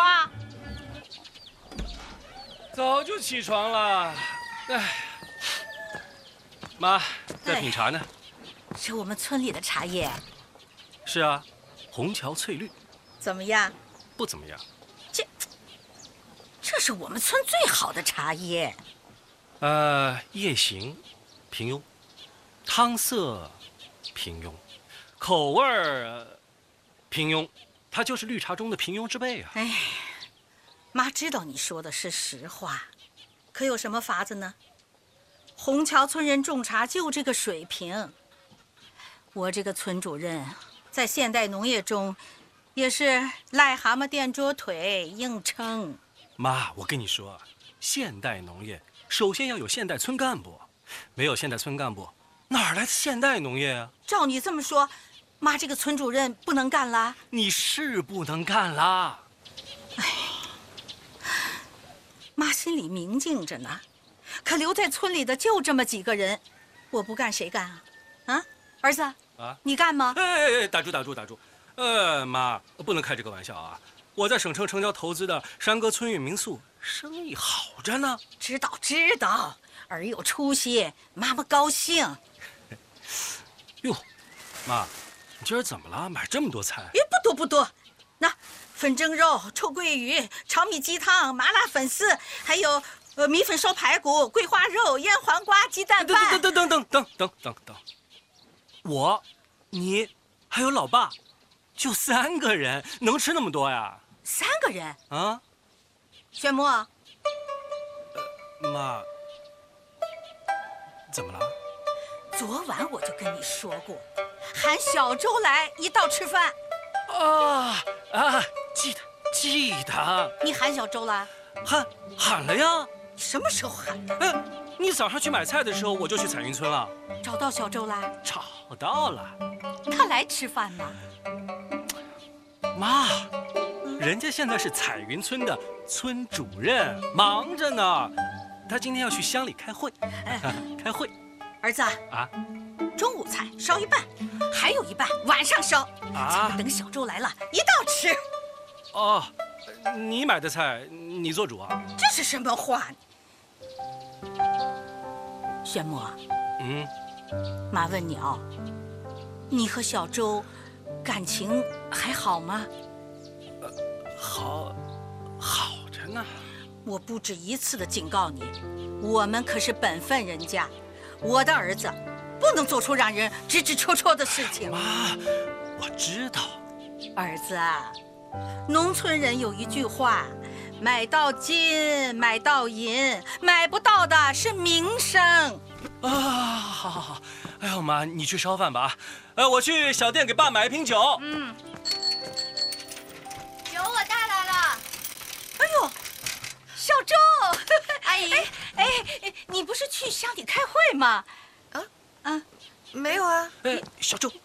啊？ 早就起床了。哎，妈在品茶呢。 是我们村里的茶叶。 是啊，红桥翠绿。 怎么样？ 不怎么样。 这是我们村最好的茶叶。 叶形平庸，汤色平庸，口味儿平庸，它就是绿茶中的平庸之辈啊。 哎，妈知道你说的是实话，可有什么法子呢？红桥村人种茶就这个水平。我这个村主任在现代农业中也是癞蛤蟆垫着腿硬撑。 妈，我跟你说啊，现代农业首先要有现代村干部，没有现代村干部，哪儿来的现代农业啊？ 照你这么说，妈这个村主任不能干了？ 你是不能干啦。 哎，妈心里明镜着呢，可留在村里的就这么几个人，我不干谁干啊？啊，儿子啊，你干吗？ 哎，打住！妈，不能开这个玩笑啊！我在省城城郊投资的山歌村韵民宿生意好着呢。 知道，儿有出息，妈妈高兴。 哟，妈，你今儿怎么了？买这么多菜？ 不多，那粉蒸肉、臭鳜鱼、炒米鸡汤、麻辣粉丝，还有米粉烧排骨、桂花肉、腌黄瓜、鸡蛋饭。 等，我、你还有老爸，就3个人，能吃那么多呀 ？3个人啊？ 玄墨， 妈，怎么了？ 昨晚我就跟你说过，喊小周来一道吃饭。 记得。 你喊小周了？ 喊了呀。 什么时候喊的？ 你早上去买菜的时候，我就去彩云村了。 找到小周了？ 找到了。 他来吃饭呢。 妈，人家现在是彩云村的村主任，忙着呢。他今天要去乡里开会。开会。 儿子啊， 中午菜烧一半，还有一半晚上烧。咱们等小周来了，一道吃。 哦，你买的菜你做主啊？ 这是什么话？玄墨，妈问你哦，你和小周感情还好吗？ 好着呢。 我不止一次的警告你，我们可是本分人家，我的儿子不能做出让人直直戳戳的事情。 妈，我知道。 儿子啊，农村人有一句话，买到金，买到银，买不到的是名声。 好。哎呦妈，你去烧饭吧啊！我去小店给爸买一瓶酒。 酒我带来了。 哎呦，小周， 阿姨， 你不是去乡里开会吗？ 没有啊。 小周，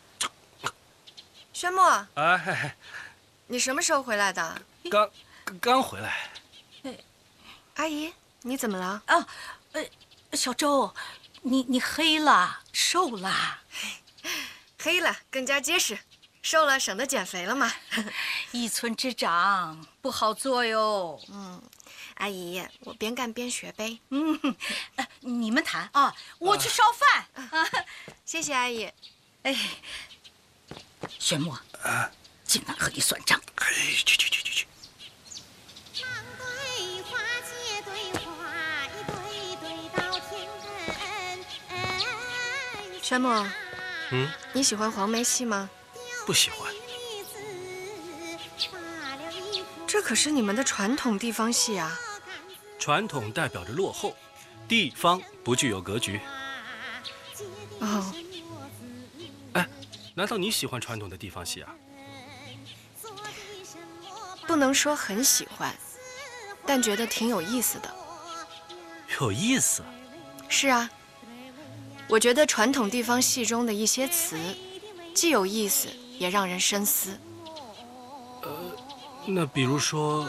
宣墨， 哎， 你什么时候回来的？ 刚回来。 阿姨，你怎么了？ 小周，你黑了，瘦了。 黑了，更加结实；瘦了，省得减肥了嘛。 一村之长不好做哟。 阿姨，我边干边学呗。 你们谈啊，我去烧饭。 谢谢阿姨。 玄墨，今晚和你算账。 去。 宣墨，你喜欢黄梅戏吗？ 不喜欢。 这可是你们的传统地方戏啊。 传统代表着落后，地方不具有格局。难道你喜欢传统的地方戏啊？ 不能说很喜欢，但觉得挺有意思的。 有意思？ 是啊，我觉得传统地方戏中的一些词，既有意思，也让人深思。 那比如说，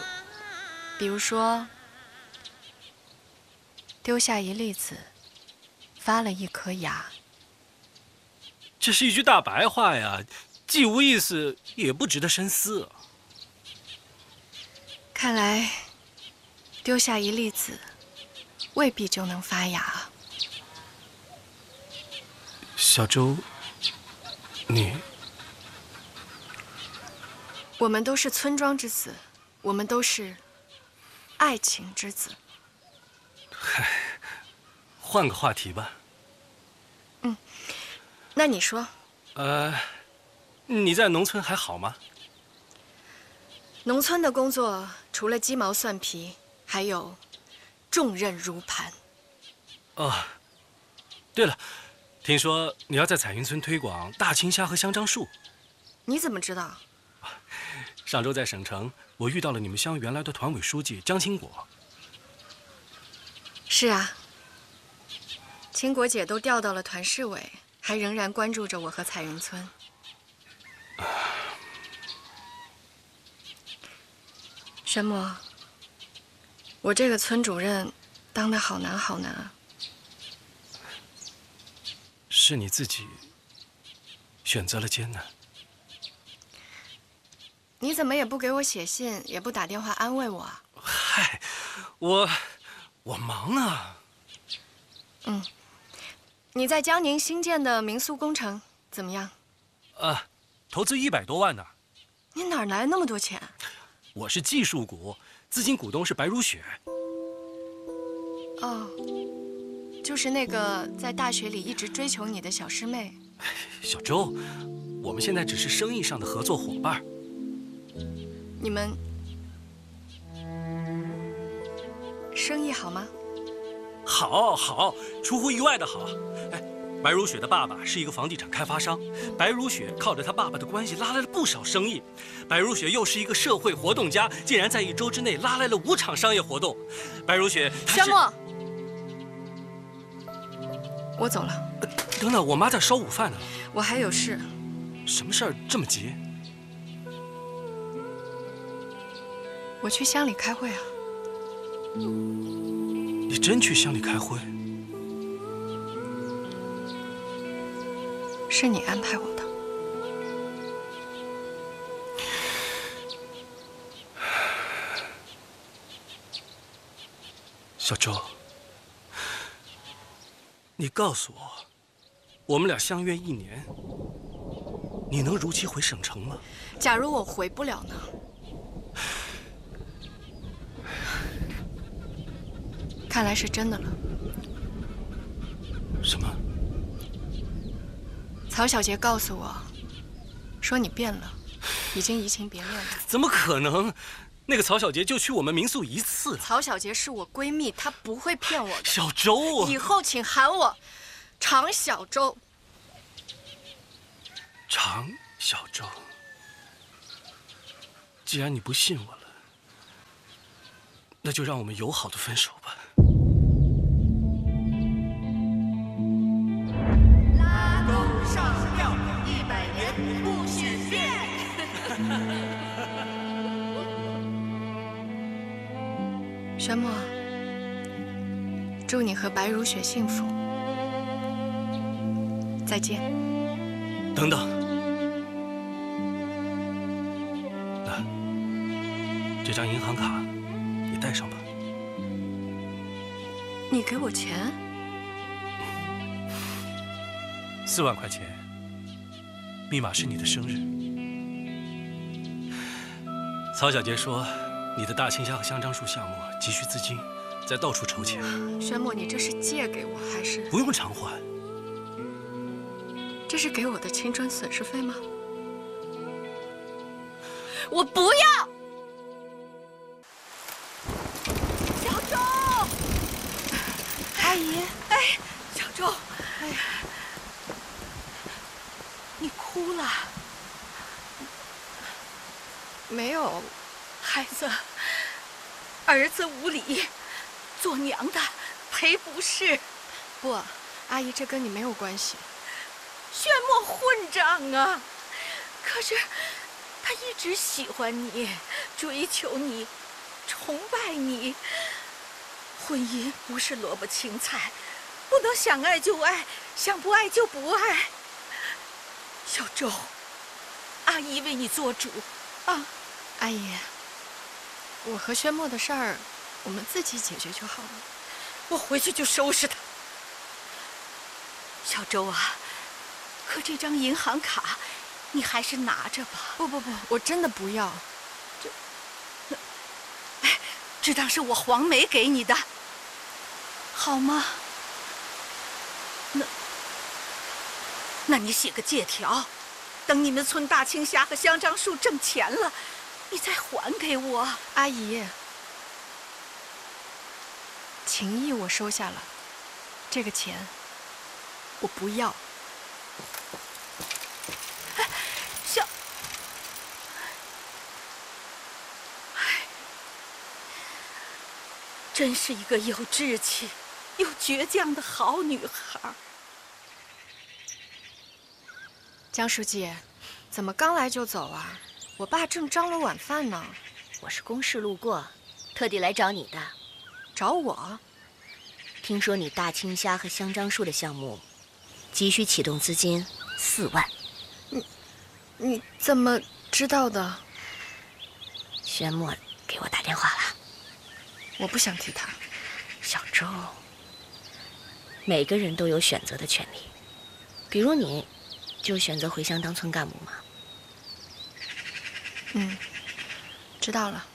丢下一粒子，发了一颗芽。 这是一句大白话呀，既无意思，也不值得深思。 看来丢下一粒籽，未必就能发芽。 小周， 我们都是村庄之子，我们都是爱情之子。 换个话题吧。 那你说， 你在农村还好吗？ 农村的工作除了鸡毛蒜皮，还有重任如磐。 哦，对了，听说你要在彩云村推广大青虾和香樟树。 你怎么知道？ 上周在省城，我遇到了你们乡原来的团委书记江青果。 是啊，青果姐都调到了团市委，还仍然关注着我和彩云村。沈默，我这个村主任当得好难好难啊。 是你自己选择了艰难。 你怎么也不给我写信，也不打电话安慰我啊？ 嗨，我忙啊。 你在江宁新建的民宿工程怎么样？ 投资100多万呢。 你哪儿来那么多钱？ 我是技术股，资金股东是白如雪。 哦，就是那个在大学里一直追求你的小师妹。 小周，我们现在只是生意上的合作伙伴。 你们生意好吗？ 好，出乎意外的好。白如雪的爸爸是一个房地产开发商，白如雪靠着他爸爸的关系拉来了不少生意。白如雪又是一个社会活动家，竟然在1周之内拉来了5场商业活动。白如雪， 宣墨，我走了。 等等，我妈在烧午饭呢。 我还有事。 什么事儿这么急？ 我去乡里开会啊。 你真去乡里开会？ 是你安排我的。 小周，你告诉我，我们俩相约1年，你能如期回省城吗？ 假如我回不了呢？看来是真的了。 什么？ 曹小杰告诉我，说你变了，已经移情别恋了。 怎么可能？那个曹小杰就去我们民宿1次。 曹小杰是我闺蜜，她不会骗我的。 小周， 以后请喊我常小周。 常小周，既然你不信我了，那就让我们友好的分手吧。 宣墨，祝你和白如雪幸福。再见。 等等，这张银行卡你带上吧。 你给我钱 4万块钱，密码是你的生日。曹小杰说，你的大青虾和香樟树项目急需资金，在到处筹钱。 宣墨，你这是借给我还是？ 不用偿还。 这是给我的青春损失费吗？我不要！小周，阿姨， 哎，小周，哎，你哭了？ 没有， 孩子，儿子无礼，做娘的赔不是。 不，阿姨，这跟你没有关系。 宣墨混账啊！可是他一直喜欢你，追求你，崇拜你。婚姻不是萝卜青菜，不能想爱就爱，想不爱就不爱。小周，阿姨为你做主啊！ 阿姨， 我和宣墨的事儿，我们自己解决就好了。 我回去就收拾他。小周啊，可这张银行卡，你还是拿着吧。 不，我真的不要。 这张是我黄梅给你的，好吗？那你写个借条，等你们村大青虾和香樟树挣钱了，你再还给我。 阿姨，情谊我收下了，这个钱我不要。 真是一个有志气、又倔强的好女孩。 江书记，怎么刚来就走啊？我爸正张罗晚饭呢。 我是公事路过，特地来找你的。 找我？ 听说你大青虾和香樟树的项目，急需启动资金4万。 你怎么知道的？ 宣墨给我打电话了。 我不想提他。 小周，每个人都有选择的权利，比如你，就选择回乡当村干部嘛。 知道了。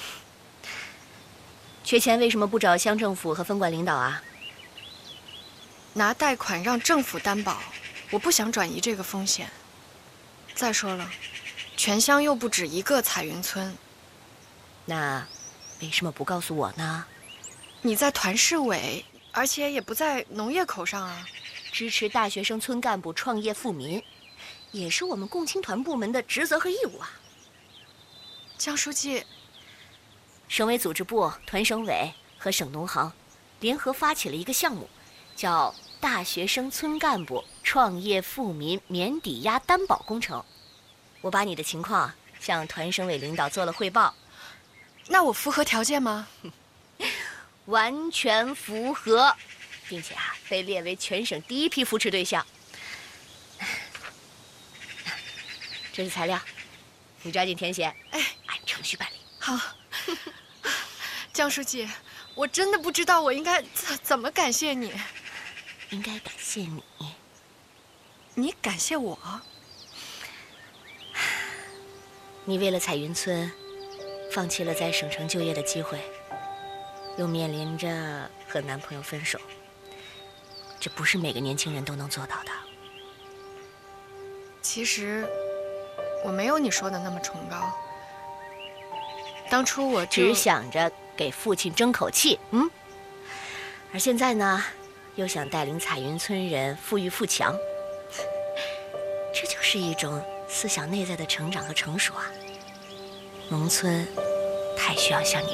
缺钱为什么不找乡政府和分管领导啊？ 拿贷款让政府担保，我不想转移这个风险。再说了，全乡又不止一个彩云村。 那为什么不告诉我呢？ 你在团市委，而且也不在农业口上啊。 支持大学生村干部创业富民，也是我们共青团部门的职责和义务啊。 江书记， 省委组织部、团省委和省农行联合发起了一个项目，叫大学生村干部创业富民免抵押担保工程。我把你的情况向团省委领导做了汇报。 那我符合条件吗？ 完全符合，并且被列为全省第1批扶持对象。这是材料，你抓紧填写，按程序办理。 好。江书记，我真的不知道我应该怎么感谢你。 应该感谢你。 你感谢我？ 你为了彩云村，放弃了在省城就业的机会，又面临着和男朋友分手，这不是每个年轻人都能做到的。 其实我没有你说的那么崇高。当初我只想着给父亲争口气，而现在呢，又想带领彩云村人富裕富强，这就是一种思想内在的成长和成熟啊。农村太需要像你